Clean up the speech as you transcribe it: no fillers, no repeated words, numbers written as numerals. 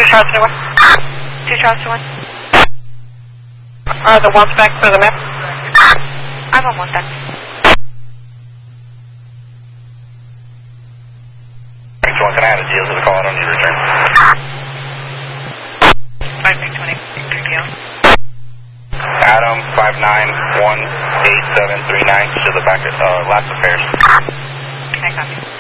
Charles to 1. 2 Charles to 1. The one's back for the map. I'm on one then. Can I add a deal to the call? I don't need to return. 520, deal. Adam, 5918739, to the back of last affairs. I copy.